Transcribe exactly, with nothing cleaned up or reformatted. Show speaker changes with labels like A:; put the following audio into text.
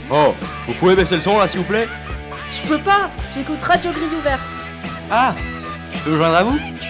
A: Oh, vous pouvez baisser le son là s'il vous plaît?
B: Je peux pas, j'écoute Radio Grille Ouverte.
A: Ah, je peux me joindre à vous?